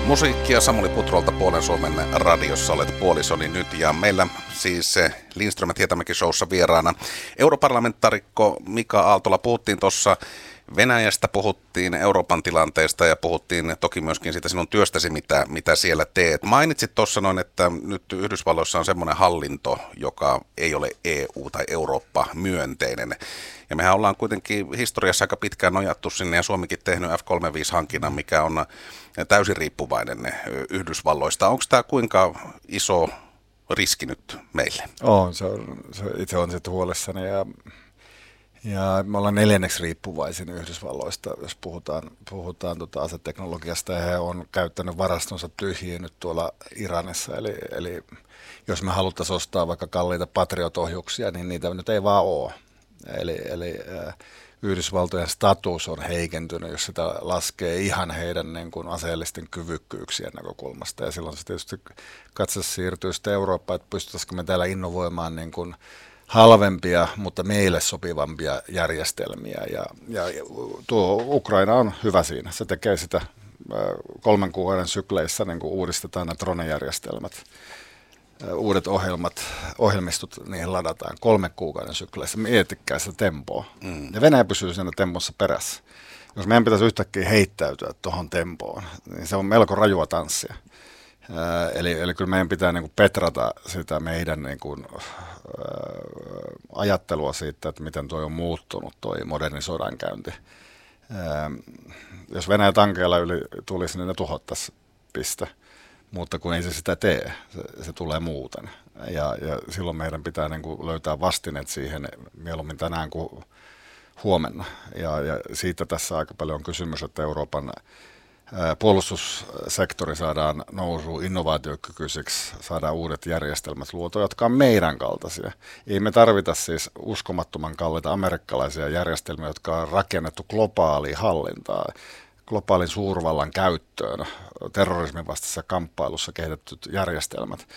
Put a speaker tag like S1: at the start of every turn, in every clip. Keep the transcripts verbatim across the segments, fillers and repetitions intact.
S1: Musiikkia Samuli Putrolta Puolen Suomen radiossa, olet puolisoni nyt, ja meillä siis Lindström ja Hietamäki showssa vieraana europarlamentaarikko Mika Aaltola. Puhuttiin tuossa Venäjästä, puhuttiin Euroopan tilanteesta ja puhuttiin toki myöskin siitä sinun työstäsi, mitä, mitä siellä teet. Mainitsit tuossa noin, että nyt Yhdysvalloissa on semmoinen hallinto, joka ei ole E U- tai Eurooppa-myönteinen. Ja mehän ollaan kuitenkin historiassa aika pitkään nojattu sinne, ja Suomikin tehnyt F kolmekymmentäviisi-hankinnan, mikä on täysin riippuvainen Yhdysvalloista. Onko tämä kuinka iso riski nyt meille?
S2: On, se on, se itse on sitten huolissani, ja, ja me ollaan neljänneksi riippuvaisin Yhdysvalloista, jos puhutaan, puhutaan tota aseteknologiasta, ja he on käyttänyt varastonsa tyhjiin nyt tuolla Iranissa, eli, eli jos me haluttaisiin ostaa vaikka kalliita Patriot-ohjuksia, niin niitä nyt ei vaan ole. Eli, eli äh, Yhdysvaltojen status on heikentynyt, jos sitä laskee ihan heidän niin kuin aseellisten kyvykkyyksien näkökulmasta. Ja silloin se tietysti katse siirtyy sitten Eurooppaan, että pystyttäisikö me täällä innovoimaan niin kuin halvempia, mutta meille sopivampia järjestelmiä. Ja, ja, ja tuo Ukraina on hyvä siinä. Se tekee sitä äh, kolmen kuukauden sykleissä, niin kuin uudistetaan nämä drone-järjestelmät. Uudet ohjelmat, ohjelmistot, niihin ladataan kolme kuukauden sykleissä. Miettikää sitä tempoa. Mm. Ja Venäjä pysyy siinä tempossa perässä. Jos meidän pitäisi yhtäkkiä heittäytyä tuohon tempoon, niin se on melko rajua tanssia. Ää, eli, eli kyllä meidän pitää niin kuin petrata sitä meidän niin kuin, ää, ajattelua siitä, että miten tuo on muuttunut, tuo moderni sodankäynti. Ää, jos Venäjä tankeilla yli tulisi, niin ne tuhottaisiin piste. Mutta kun ei se sitä tee, se, se tulee muuten. Ja, ja silloin meidän pitää niin kuin löytää vastineet siihen mieluummin tänään kuin huomenna. Ja, ja siitä tässä aika paljon on kysymys, että Euroopan ää, puolustussektori saadaan nousuun innovaatiokykyisiksi, saadaan uudet järjestelmät luotua, jotka on meidän kaltaisia. Ei me tarvita siis uskomattoman kalliita amerikkalaisia järjestelmiä, jotka on rakennettu globaalia hallintaa, globaalin suurvallan käyttöön, terrorismin vastaisessa kamppailussa kehitetyt järjestelmät.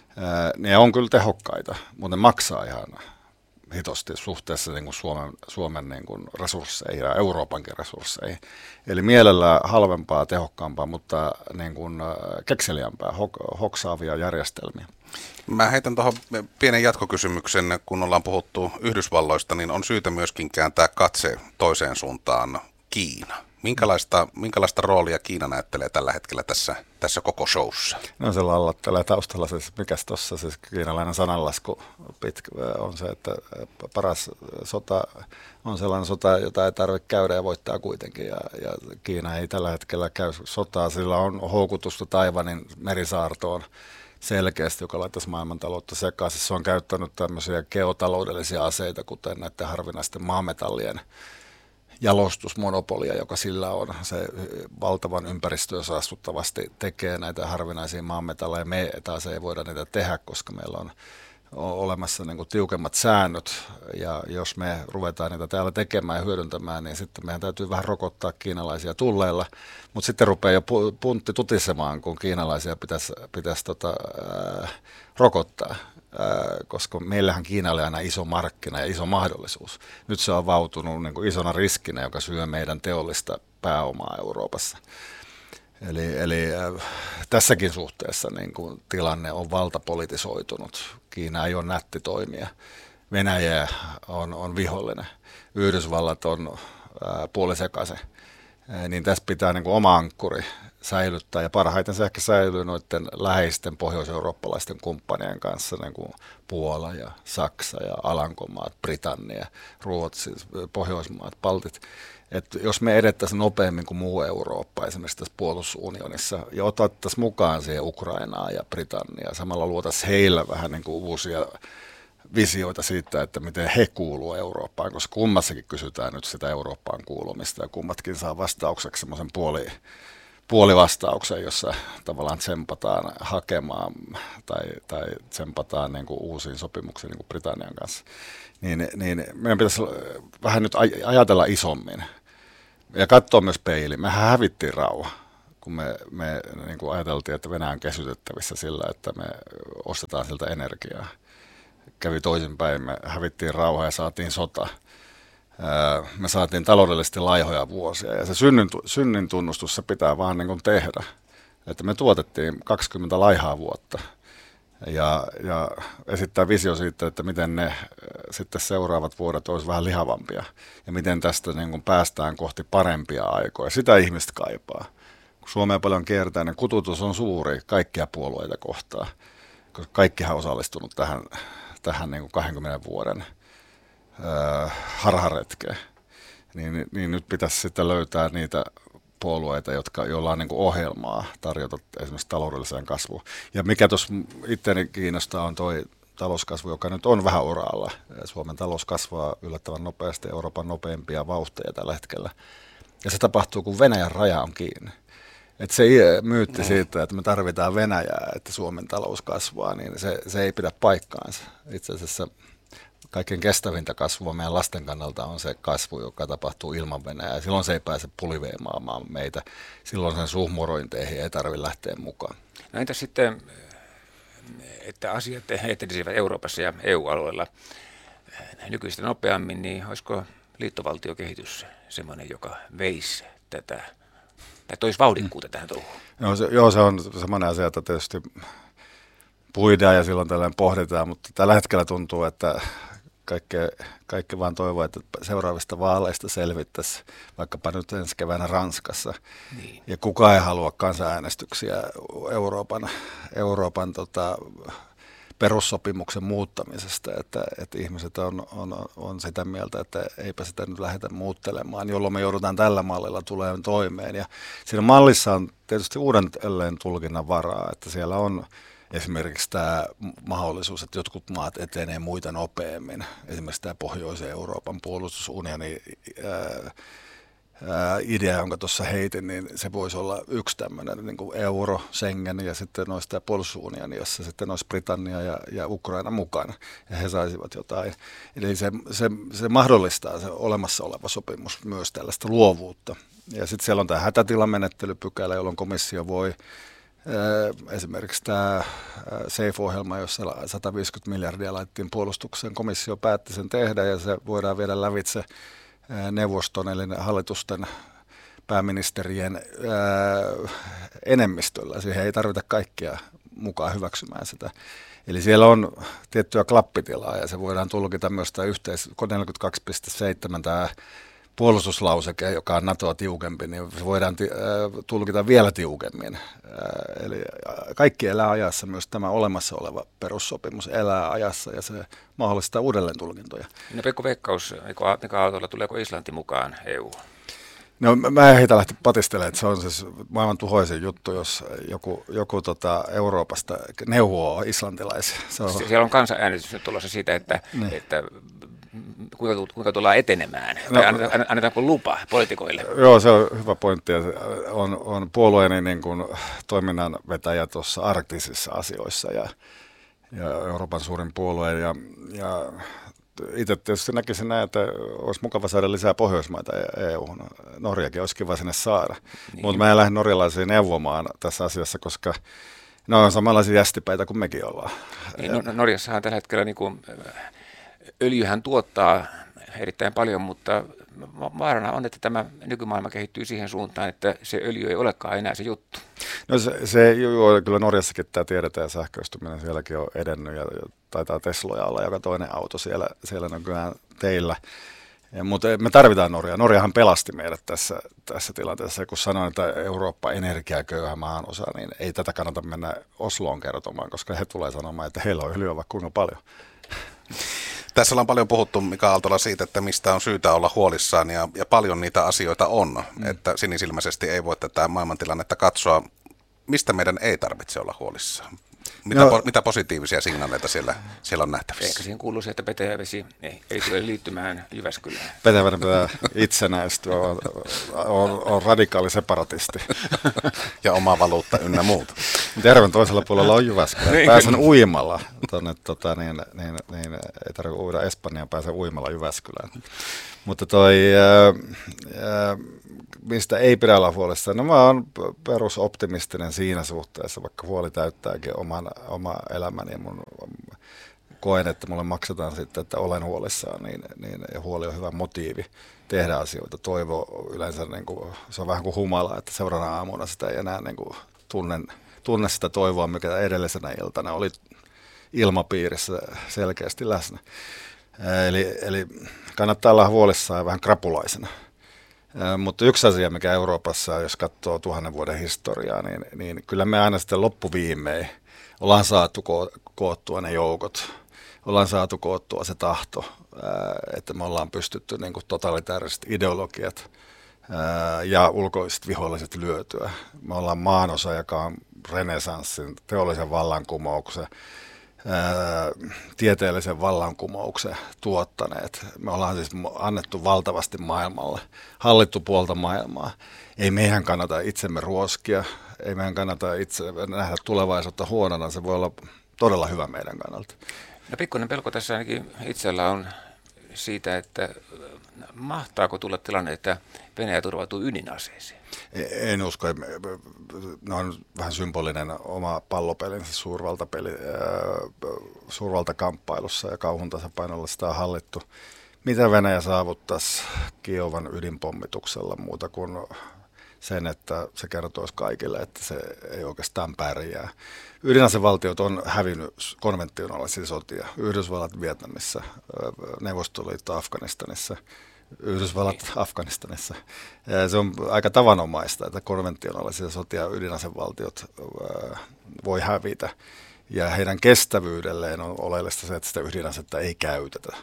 S2: Ne on kyllä tehokkaita, mutta ne maksaa ihan hitosti suhteessa niin kuin Suomen, Suomen niin kuin resursseihin ja Euroopankin resursseihin. Eli mielellään halvempaa, tehokkaampaa, mutta niin kuin kekseliämpää, hok- hoksaavia järjestelmiä.
S1: Mä heitän tuohon pienen jatkokysymyksen, kun ollaan puhuttu Yhdysvalloista, niin on syytä myöskin kääntää katse toiseen suuntaan, Kiina. Minkälaista, minkälaista roolia Kiina näyttelee tällä hetkellä tässä, tässä koko showssa?
S2: No se lallattelee taustalla, siis mikäs tuossa siis kiinalainen sananlasku pitkä on se, että paras sota on sellainen sota, jota ei tarvitse käydä ja voittaa kuitenkin. Ja, ja Kiina ei tällä hetkellä käy sotaa, sillä on houkutusta Taiwanin merisaartoon selkeästi, joka laittaisi maailmantaloutta sekaisin. Se on käyttänyt tämmöisiä geotaloudellisia aseita, kuten näiden harvinaisten maametallien jalostusmonopolia, joka sillä on. Se valtavan ympäristöä saastuttavasti tekee näitä harvinaisia maanmetalleja. Me taas ei voida niitä tehdä, koska meillä on olemassa niin kuin tiukemmat säännöt, ja jos me ruvetaan niitä täällä tekemään ja hyödyntämään, niin sitten meidän täytyy vähän rokottaa kiinalaisia tulleilla, mutta sitten rupeaa jo puntti tutisemaan, kun kiinalaisia pitäisi, pitäisi tota, äh, rokottaa. Koska meillähän Kiina oli aina iso markkina ja iso mahdollisuus. Nyt se on vautunut niin kuin isona riskinä, joka syö meidän teollista pääomaa Euroopassa. Eli, eli äh, tässäkin suhteessa niin kuin tilanne on valtapolitisoitunut. Kiina ei ole nätti toimija. Venäjä on, on vihollinen. Yhdysvallat on äh, puolisekaisin. Äh, niin tässä pitää niin kuin oma ankkuri säilyttää, ja parhaiten se ehkä säilyy noiden läheisten pohjois-eurooppalaisten kumppanien kanssa, niin kuin Puola ja Saksa ja Alankomaat, Britannia, Ruotsi, Pohjoismaat, Baltit. Että jos me edettäisiin nopeammin kuin muu Eurooppa esimerkiksi tässä puolustusunionissa ja otettaisiin mukaan siihen Ukrainaa ja Britanniaa, samalla luotaisiin heillä vähän niin kuin uusia visioita siitä, että miten he kuuluu Eurooppaan, koska kummassakin kysytään nyt sitä Eurooppaan kuulumista ja kummatkin saa vastaukseksi semmoisen puoli puolivastauksen, jossa tavallaan tsempataan hakemaan tai, tai tsempataan niin kuin uusiin sopimuksiin niin kuin Britannian kanssa, niin, niin meidän pitäisi vähän nyt ajatella isommin ja katsoa myös peiliin. Mehän hävittiin rauha, kun me, me niin kuin ajateltiin, että Venäjä on kesytettävissä sillä, että me ostetaan siltä energiaa. Kävi toisinpäin, me hävittiin rauha ja saatiin sota. Me saatiin taloudellisesti laihoja vuosia, ja se synnin, synnin tunnustus se pitää vaan niin kuin tehdä. Että me tuotettiin kaksikymmentä laihaa vuotta ja, ja esittää visio siitä, että miten ne sitten seuraavat vuodet olisi vähän lihavampia ja miten tästä niin kuin päästään kohti parempia aikoja. Sitä ihmiset kaipaa. Kun Suomea paljon kiertää, niin kututus on suuri kaikkia puolueita kohtaan, koska kaikkihan on osallistunut tähän, tähän niin kuin kahdenkymmenen vuoden äh, harharetkeen. Niin, niin nyt pitäisi sitten löytää niitä puolueita, jotka, joilla on niin kuin ohjelmaa tarjota esimerkiksi taloudelliseen kasvuun. Ja mikä tuossa itseäni kiinnostaa on tuo talouskasvu, joka nyt on vähän uralla. Suomen talous kasvaa yllättävän nopeasti, Euroopan nopeimpia vauhteja tällä hetkellä. Ja se tapahtuu, kun Venäjän raja on kiinni. Et se myytti no. siitä, että me tarvitaan Venäjää, että Suomen talous kasvaa, niin se, se ei pidä paikkaansa. Itse asiassa kaikkein kestävintä kasvua meidän lasten kannalta on se kasvu, joka tapahtuu ilman Venäjää. Silloin se ei pääse puliveimaamaan meitä. Silloin sen suhmurointeihin ei tarvitse lähteä mukaan.
S3: No entäs sitten, että asiat etenisivät Euroopassa ja E U-alueella nykyistä nopeammin, niin olisiko liittovaltiokehitys semmoinen, joka veisi tätä, tai toisi vauhdikkuutta mm. tähän touhuun?
S2: Joo se, joo, se on semmoinen asia, että tietysti puidaan ja silloin tällainen pohditaan, mutta tällä hetkellä tuntuu, että Kaikki, kaikki vaan toivoo, että seuraavista vaaleista selvittäisiin vaikkapa nyt ensi keväänä Ranskassa. Niin. Ja kukaan ei halua kansanäänestyksiä Euroopan, Euroopan tota, perussopimuksen muuttamisesta, että, että ihmiset on, on, on sitä mieltä, että eipä sitä nyt lähdetä muuttelemaan, jolloin me joudutaan tällä mallilla tulemaan toimeen. Ja siinä mallissa on tietysti uudelleen tulkinnan varaa, että siellä on esimerkiksi tämä mahdollisuus, että jotkut maat etenee muita nopeammin. Esimerkiksi tämä Pohjoisen Euroopan puolustusunioni ää, ää, idea, jonka tuossa heitin, niin se voisi olla yksi tämmöinen niin kuin euro, Schengen ja sitten olisi tämä puolustusunioni, jossa sitten olisi Britannia ja, ja Ukraina mukana ja he saisivat jotain. Eli se, se, se mahdollistaa se olemassa oleva sopimus myös tällaista luovuutta. Ja sitten siellä on tämä hätätilamenettelypykälä, jolloin komissio voi esimerkiksi tämä SAFE-ohjelma, jossa sata viisikymmentä miljardia laitettiin puolustukseen, komissio päätti sen tehdä ja se voidaan viedä lävitse neuvoston eli hallitusten pääministerien enemmistöllä. Siihen ei tarvita kaikkia mukaan hyväksymään sitä. Eli siellä on tiettyä klappitilaa ja se voidaan tulkita myös tämä yhteis neljäkymmentäkaksi piste seitsemän tämä puolustuslauseke, joka on NATOa tiukempi, niin se voidaan ti- äh, tulkita vielä tiukemmin. Äh, eli kaikki elää ajassa, myös tämä olemassa oleva perussopimus elää ajassa ja se mahdollistaa uudelleen tulkintoja.
S3: No Pekko Veikkaus, mikä Aaltola, tuleeko Islanti mukaan E U?
S2: No mä en heitä lähteä patistelemaan, että se on siis maailman tuhoisin juttu, jos joku, joku tota Euroopasta neuvoo islantilaisia. Se on...
S3: Siellä on kansanäänestys nyt tulossa siitä, että, niin. että kuinka, kuinka tullaan etenemään, no, tai annetaanko lupa poliitikoille?
S2: Joo, se on hyvä pointti. On, on puolueeni niin kuin toiminnan vetäjä tuossa arktisissa asioissa ja, ja Euroopan suurin puolue. Ja, ja itse tietysti näkisin näin, että olisi mukava saada lisää Pohjoismaita E U-hun. Norjakin olisi kiva sinne saada. Niin. Mutta mä en lähde norjalaisiin neuvomaan tässä asiassa, koska ne on samanlaisia jästipäitä kuin mekin ollaan.
S3: Niin, no, Norjassahan tällä hetkellä niin kuin, öljyhän tuottaa erittäin paljon, mutta vaarana on, että tämä nykymaailma kehittyy siihen suuntaan, että se öljy ei olekaan enää se juttu.
S2: No se, se joo, kyllä Norjassakin tämä tiedetään ja sähköistyminen sielläkin on edennyt ja taitaa Tesloja olla joka toinen auto siellä, siellä nykyään teillä. Ja, mutta me tarvitaan Norjaa. Norjahan pelasti meidät tässä, tässä tilanteessa. Kun sanoin, että Eurooppa energiaköyhä maan osa, niin ei tätä kannata mennä Osloon kertomaan, koska he tulee sanomaan, että heillä on öljyä vaikka kuinka paljon.
S1: Tässä ollaan paljon puhuttu, Mika Aaltola, siitä, että mistä on syytä olla huolissaan, ja, ja paljon niitä asioita on, mm. että sinisilmäisesti ei voi tätä maailmantilannetta katsoa. Mistä meidän ei tarvitse olla huolissaan? Mitä, no, po, mitä positiivisia signaaleita siellä, siellä on nähtävissä?
S3: Ehkä siihen kuuluu se, että Petäjävesi ei, ei tule liittymään Jyväskylään.
S2: Petäjäveden pitää itsenäistyä, on, on, on radikaali separatisti.
S1: Ja oma valuutta ynnä muuta.
S2: Järven toisella puolella on Jyväskylä. Pääsen uimalla. Tonne, tota, niin, niin, niin, ei tarvitse uida Espanjaan, pääsen uimalla Jyväskylään. Mutta toi... Ää, ää, mistä ei pidä olla huolissaan. No mä oon perusoptimistinen siinä suhteessa, vaikka huoli täyttääkin oman, oma elämäni ja mun koen, että mulle maksetaan sitten, että olen huolissaan, niin, niin ja huoli on hyvä motiivi tehdä asioita. Toivo yleensä, niin kuin, se on vähän kuin humala, että seuraavana aamuna sitä ei enää niin kuin, tunnen, tunne sitä toivoa, mikä edellisenä iltana oli ilmapiirissä selkeästi läsnä. Eli, eli kannattaa olla huolissaan ja vähän krapulaisena. Mutta yksi asia, mikä Euroopassa, jos katsoo tuhannen vuoden historiaa, niin, niin kyllä me aina sitten loppuviimein ollaan saatu ko- koottua ne joukot, ollaan saatu koottua se tahto, ää, että me ollaan pystytty niin kuin totalitaariset ideologiat ää, ja ulkoiset viholliset lyötyä. Me ollaan maanosa, joka on renesanssin, teollisen vallankumouksen, ää, tieteellisen vallankumouksen tuottaneet. Me ollaan siis annettu valtavasti maailmalle, hallittu puolta maailmaa. Ei meidän kannata itsemme ruoskia, ei meidän kannata itse nähdä tulevaisuutta huonona, se voi olla todella hyvä meidän kannalta.
S3: No pikkuinen pelko tässä ainakin itsellä on siitä, että mahtaako tulla tilanne, että Venäjä turvautuu ydinaseeseen?
S2: En usko. Ne on vähän symbolinen oma pallopelinsä suurvaltapeli, suurvaltakamppailussa ja kauhun tasapainolla sitä on hallittu. Mitä Venäjä saavuttaisi Kiovan ydinpommituksella muuta kuin sen, että se kertoisi kaikille, että se ei oikeastaan pärjää. Ydinasevaltiot on hävinnyt konventionaalisia sotia. Yhdysvallat Vietnamissa, Neuvostoliitto Afganistanissa, Yhdysvallat Afganistanissa. Se on aika tavanomaista, että konventionaalisia sotia ydinasevaltiot voi hävitä. Ja heidän kestävyydelleen on oleellista se, että sitä ydinasetta ei käytetä.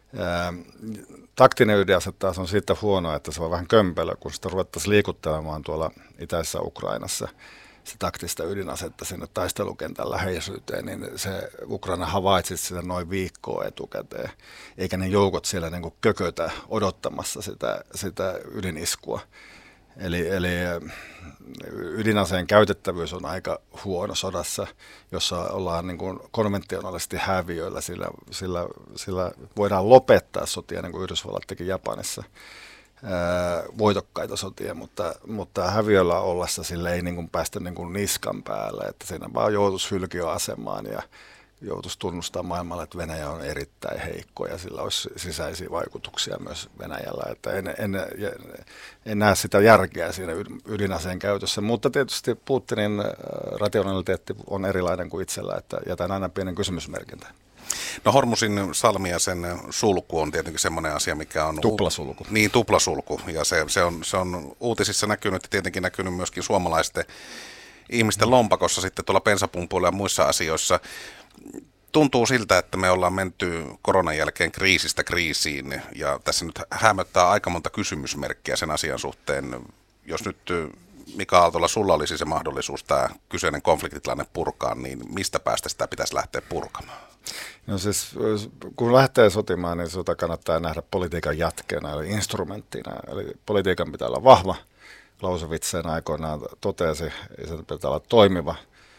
S2: Taktinen ydinase taas on siitä huono, että se on vähän kömpelö, kun sitä ruvettaisiin liikuttelemaan tuolla itäisessä Ukrainassa se taktista ydinasetta sinne taistelukentän läheisyyteen, niin se Ukraina havaitsi sitä noin viikkoa etukäteen, eikä ne joukot siellä niin kuin kökötä odottamassa sitä, sitä ydiniskua. Eli, eli ydinaseen käytettävyys on aika huono sodassa, jossa ollaan niin kuin konventionaalisesti häviöillä, sillä, sillä, sillä voidaan lopettaa sotia, niin kuin Yhdysvallat teki Japanissa, ää, voitokkaita sotia, mutta, mutta häviöllä ollessa sillä ei niin kuin päästä niin kuin niskan päälle, että siinä vaan joutuisi hylkiöasemaan ja joutuisi tunnustaa maailmalle, että Venäjä on erittäin heikko ja sillä olisi sisäisiä vaikutuksia myös Venäjällä. Että en, en, en näe sitä järkeä siinä ydinaseen käytössä, mutta tietysti Putinin rationaliteetti on erilainen kuin itsellä, että jätän aina pienen kysymysmerkintä.
S1: No Hormusin salmi ja sen sulku on tietenkin semmoinen asia, mikä on...
S2: Tuplasulku.
S1: U- niin, tuplasulku. Ja se, se, on, se on uutisissa näkynyt ja tietenkin näkynyt myöskin suomalaisten ihmisten lompakossa sitten tuolla bensapumpuilla ja muissa asioissa. Tuntuu siltä, että me ollaan menty koronan jälkeen kriisistä kriisiin ja tässä nyt hämöttää aika monta kysymysmerkkiä sen asian suhteen. Jos nyt Mika Aaltola, sulla olisi se mahdollisuus tämä kyseinen konfliktitilanne purkaa, niin mistä päästä sitä pitäisi lähteä purkamaan?
S2: No siis, kun lähtee sotimaan, niin sota kannattaa nähdä politiikan jatkeena, eli instrumenttina. Eli politiikan pitää olla vahva. Clausewitz sen aikoinaan totesi, ja sen pitää olla toimiva.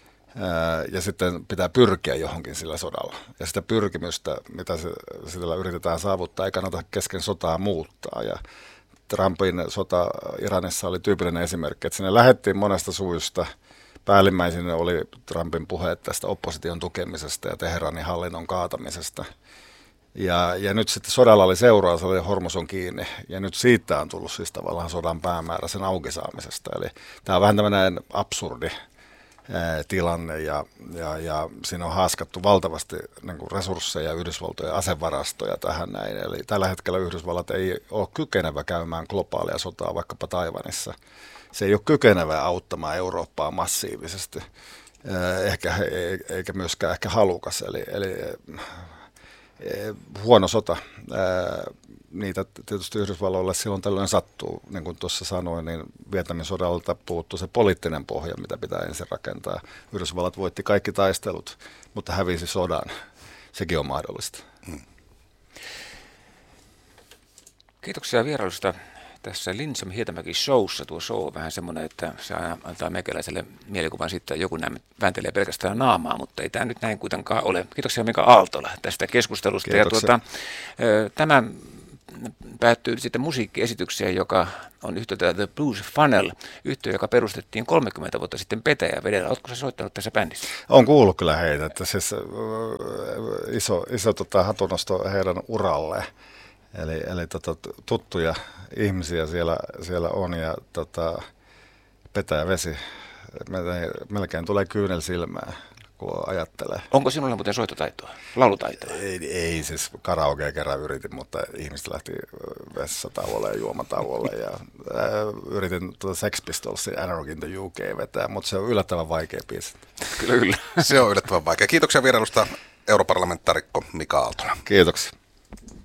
S2: Ja sitten pitää pyrkiä johonkin sillä sodalla. Ja sitä pyrkimystä, mitä se, sillä yritetään saavuttaa, ei kannata kesken sotaa muuttaa. Ja Trumpin sota Iranissa oli tyypillinen esimerkki, että sinne lähdettiin monesta suusta. Päällimmäisenä oli Trumpin puheet tästä opposition tukemisesta ja Teheranin hallinnon kaatamisesta. Ja, ja nyt sitten sodalla oli seuraus, oli Hormus on kiinni. Ja nyt siitä on tullut siis tavallaan sodan päämäärä sen aukisaamisesta. Eli tämä on vähän tämmöinen absurdi tilanne ja, ja, ja siinä on haaskattu valtavasti niin kuin resursseja, Yhdysvaltojen asevarastoja tähän näin. Eli tällä hetkellä Yhdysvallat ei ole kykenevä käymään globaalia sotaa vaikkapa Taiwanissa. Se ei ole kykenevä auttamaan Eurooppaa massiivisesti, ehkä, eikä myöskään ehkä halukas. Eli, eli huono sota. Niitä tietysti Yhdysvalloille silloin tällöin sattuu, niin kuin tuossa sanoin, niin Vietnamin sodalta puuttuu se poliittinen pohja, mitä pitää ensin rakentaa. Yhdysvallat voitti kaikki taistelut, mutta hävisi sodan. Sekin on mahdollista. Hmm.
S3: Kiitoksia vierailusta tässä Lindström Hietamäki showssa. Tuo show on vähän semmoinen, että se antaa meikäläiselle mielikuvan siitä, että joku näin vääntelee pelkästään naamaa, mutta ei tämä nyt näin kuitenkaan ole. Kiitoksia Mika Aaltola tästä keskustelusta. Ja tuota, tämä päättyy sitten musiikkiesitykseen, joka on yhtiöltä The Blues Funnel, yhtiö, joka perustettiin kolmekymmentä vuotta sitten Petäjävedellä. Oletko sä soittanut tässä bändissä?
S2: Olen kuullut kyllä heitä, että siis iso, iso tota, hatunnosto heidän uralle. Eli, eli tota, tuttuja ihmisiä siellä, siellä on ja tota, Petäjävesi Melkein tulee kyynel silmään, kun ajattelee.
S3: Onko sinulla muuten soittotaitoa, laulutaitoa?
S2: Ei, ei siis karaokea kerran yritin, mutta ihmiset lähti vessatauolle ja juomatauolle ja ää, yritin tuota Sex Pistolsin Anarchy in the U K vetää, mutta se on yllättävän vaikea biisi.
S3: Kyllä, kyllä.
S1: Se on yllättävän vaikea. Kiitoksia vierailusta europarlamentaarikko Mika Aaltola.
S2: Kiitoksia.